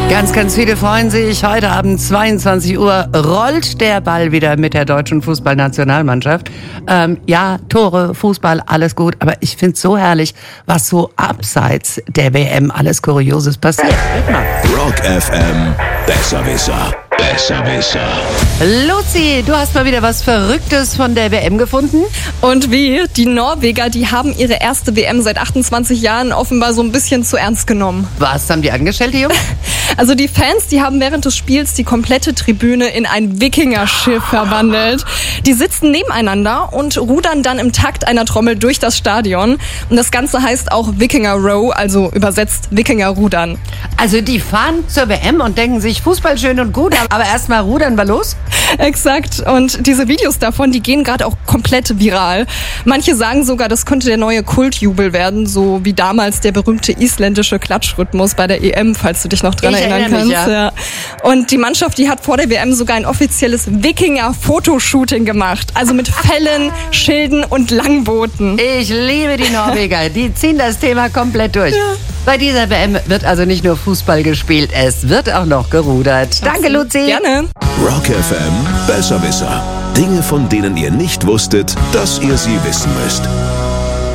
Ganz, ganz viele freuen sich. Heute Abend 22 Uhr rollt der Ball wieder mit der deutschen Fußballnationalmannschaft. Ja, Tore, Fußball, alles gut. Aber ich find's so herrlich, was so abseits der WM alles Kurioses passiert. Rock FM, Besserwisser. Besserwisser. Luzi, du hast mal wieder was Verrücktes von der WM gefunden? Und wie? Die Norweger, die haben ihre erste WM seit 28 Jahren offenbar so ein bisschen zu ernst genommen. Was haben die angestellt, die Jungs? Also die Fans, die haben während des Spiels die komplette Tribüne in ein Wikingerschiff verwandelt. Die sitzen nebeneinander und rudern dann im Takt einer Trommel durch das Stadion. Und das Ganze heißt auch Wikinger Row, also übersetzt Wikingerrudern. Also die fahren zur WM und denken sich, Fußball schön und gut, aber erstmal rudern wir los? Exakt. Und diese Videos davon, die gehen gerade auch komplett viral. Manche sagen sogar, das könnte der neue Kultjubel werden, so wie damals der berühmte isländische Klatschrhythmus bei der EM, falls du dich noch dran erinnern kannst. Ja. Und die Mannschaft, die hat vor der WM sogar ein offizielles Wikinger-Fotoshooting gemacht. Also mit Fellen, Schilden und Langbooten. Ich liebe die Norweger. Die ziehen das Thema komplett durch. Ja. Bei dieser WM wird also nicht nur Fußball gespielt, es wird auch noch gerudert. Danke, Luzi. Gerne. Rock FM, Besserwisser. Dinge, von denen ihr nicht wusstet, dass ihr sie wissen müsst.